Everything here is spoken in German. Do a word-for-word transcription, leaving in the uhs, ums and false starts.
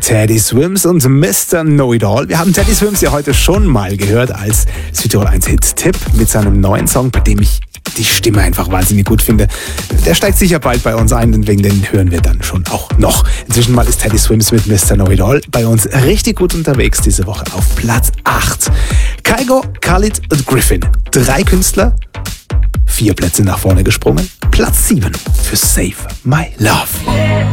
Teddy Swims und Mister Know-It-All. Wir haben Teddy Swims ja heute schon mal gehört als Südtirol eins Hit-Tipp mit seinem neuen Song, bei dem ich die Stimme einfach wahnsinnig gut finde. Der steigt sicher bald bei uns ein, wegen den hören wir dann schon auch noch. Inzwischen mal ist Teddy Swims mit Mister Know-It-All bei uns richtig gut unterwegs diese Woche auf Platz acht. Kygo, Khalid und Griffin. Drei Künstler, vier Plätze nach vorne gesprungen. Platz sieben für Save My Love.